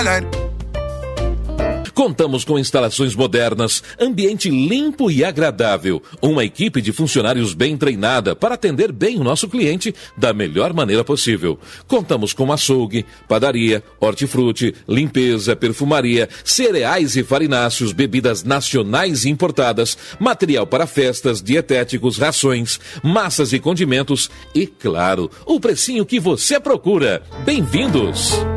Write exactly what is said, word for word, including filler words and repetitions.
trabalhar. Contamos com instalações modernas, ambiente limpo e agradável, uma equipe de funcionários bem treinada para atender bem o nosso cliente da melhor maneira possível. Contamos com açougue, padaria, hortifruti, limpeza, perfumaria, cereais e farináceos, bebidas nacionais e importadas, material para festas, dietéticos, rações, massas e condimentos e, claro, o precinho que você procura. Bem-vindos!